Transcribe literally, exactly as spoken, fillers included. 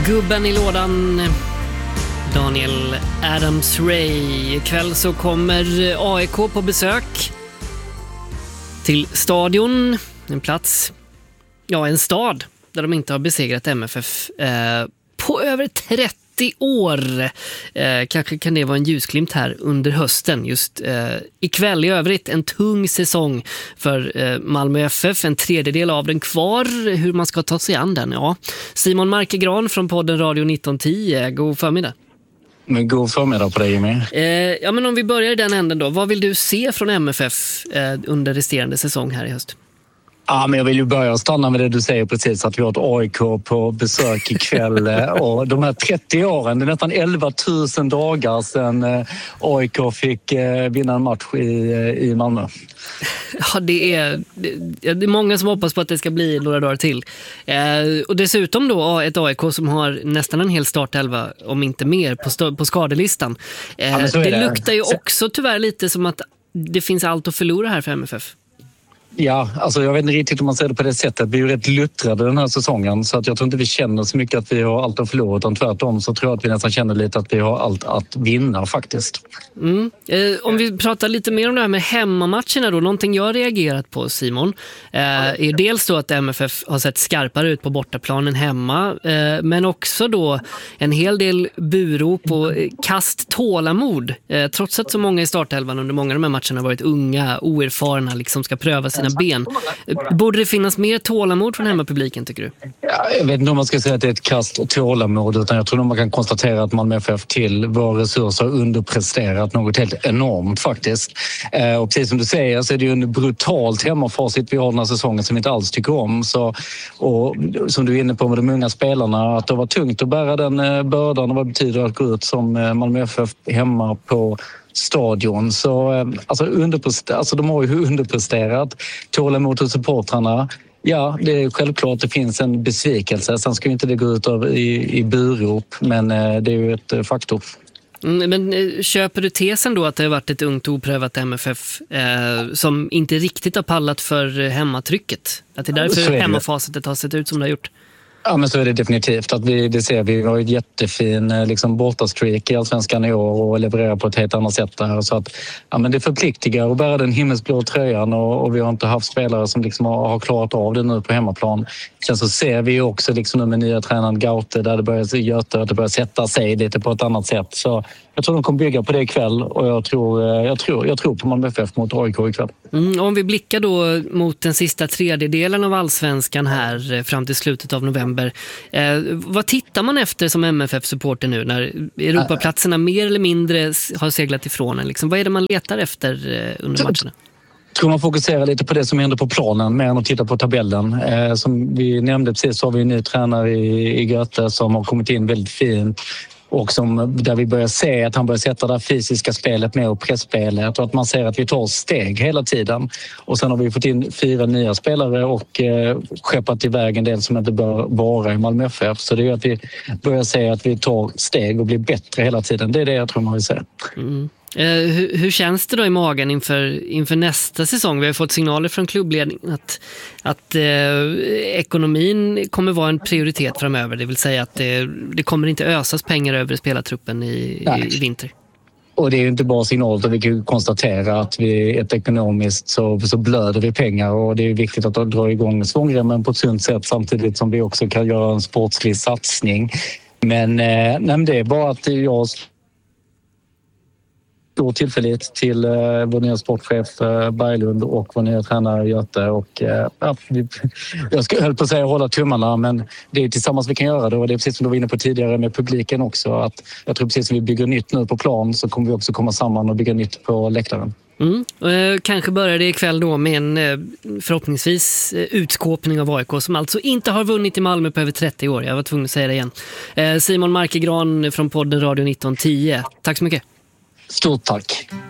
Gubben i lådan, Daniel Adams-Ray. Ikväll så kommer A I K på besök till Stadion, en plats, ja en stad där de inte har besegrat M F F eh, på över trettio år. Eh, kanske kan det vara en ljusglimt här under hösten. Just eh, ikväll i övrigt en tung säsong för eh, Malmö F F. En tredjedel av den kvar. Hur man ska ta sig an den, ja. Simon Markegran från podden Radio nitton tio. God förmiddag. Men god förmiddag på dig, Jimmy. Eh, ja, men om vi börjar i den änden då. Vad vill du se från M F F eh, under resterande säsong här i höst? Ja, men jag vill ju börja stanna med det du säger precis, att vi har ett A I K på besök ikväll. Och de här trettio åren, det är nästan elva tusen dagar sedan A I K fick vinna en match i, i Malmö. Ja, det är, det är många som hoppas på att det ska bli några dagar till. Eh, och dessutom då ett A I K som har nästan en hel startelva, om inte mer, på, stå, på skadelistan. Eh, ja, det, det luktar ju också tyvärr lite som att det finns allt att förlora här för M F F. Ja, alltså jag vet inte riktigt om man ser det på det sättet. Vi är ju rätt luttrade den här säsongen, så att jag tror inte vi känner så mycket att vi har allt att förlora, utan tvärtom så tror jag att vi nästan känner lite att vi har allt att vinna faktiskt. Mm. Eh, om vi pratar lite mer om det här med hemmamatcherna då, någonting jag har reagerat på, Simon, eh, är dels då att M F F har sett skarpare ut på bortaplanen hemma, eh, men också då en hel del burop och kast tålamod, eh, trots att så många i startelvan under många av de här matcherna har varit unga, oerfarna, liksom ska pröva sina ben. Borde det finnas mer tålamod från hemmapubliken, tycker du? Ja, jag vet inte om man ska säga att det är ett kast och tålamod, utan jag tror nog man kan konstatera att Malmö F F till våra resurser har underpresterat något helt enormt faktiskt. Eh, och precis som du säger så är det ju en brutalt hemmafacit vi har den här säsongen som vi inte alls tycker om. Så, och som du är inne på med de unga spelarna, att det var tungt att bära den eh, bördan och vad det betyder att gå ut som eh, Malmö F F hemma på Stadion. Så alltså, underprester- alltså de har ju underpresterat. Tålamod hos supportrarna. Ja, det är självklart det finns en besvikelse. Sen ska ju inte det gå ut över i, i burop, men eh, det är ju ett eh, faktor. Mm, men eh, köper du tesen då att det har varit ett ungt oprövat M F F eh, som inte riktigt har pallat för hemmatrycket? Att det är därför är hemmafacetet har sett ut som det har gjort? Ja, men så är det definitivt. Att vi, det ser vi. Vi har ett jättefin liksom, bortastreak i Allsvenskan i år och levererar på ett helt annat sätt där. Så att, ja, men det förpliktigar att bära den himmelsblå tröjan och, och vi har inte haft spelare som liksom har, har klarat av det nu på hemmaplan. Sen så ser vi också liksom nu med nya tränaren Gaute där det börjar göta, att det börjar sätta sig lite på ett annat sätt. Så jag tror de kommer bygga på det ikväll och jag tror, jag tror, jag tror på Malmö F F mot A I K ikväll. Mm, om vi blickar då mot den sista tredjedelen av Allsvenskan här fram till slutet av november. Eh, vad tittar man efter som M F F-supporter nu när Europaplatserna mer eller mindre har seglat ifrån en? Liksom, vad är det man letar efter eh, under matcherna? Jag tror man fokuserar lite på det som händer på planen mer än att titta på tabellen. Eh, som vi nämnde precis så har vi en ny tränare i, i Göte som har kommit in väldigt fint. Och som, där vi börjar se att han börjar sätta det fysiska spelet med och pressspelet och att man ser att vi tar steg hela tiden. Och sen har vi fått in fyra nya spelare och eh, skeppat iväg en del som inte bör vara i Malmö F F. Så det är att vi börjar se att vi tar steg och blir bättre hela tiden. Det är det jag tror man vill se. Mm. Eh, hur, hur känns det då i magen inför, inför nästa säsong? Vi har fått signaler från klubbledningen att, att eh, ekonomin kommer vara en prioritet framöver. Det vill säga att det, det kommer inte ösas pengar över spelartruppen i, i, i vinter. Och det är ju inte bara signaler, utan vi kan konstatera att vi ett ekonomiskt så, så blöder vi pengar och det är viktigt att dra igång svångremmen på ett sunt sätt samtidigt som vi också kan göra en sportslig satsning. Men, eh, nej, men det är bara att jag stor tillfällighet till eh, vår nya sportchef eh, Berglund och vår nya tränare Göte. Och, eh, ja, vi, jag ska höll på att säga hålla tummarna, men det är tillsammans vi kan göra det. Och det är precis som du var inne på tidigare med publiken också. Att jag tror precis som vi bygger nytt nu på plan så kommer vi också komma samman och bygga nytt på läktaren. Mm. Eh, kanske börjar det ikväll då med en eh, förhoppningsvis eh, utskåpning av A I K som alltså inte har vunnit i Malmö på över trettio år. Jag var tvungen att säga det igen. Eh, Simon Markegran från podden Radio nitton tio. Tack så mycket. Stort tack.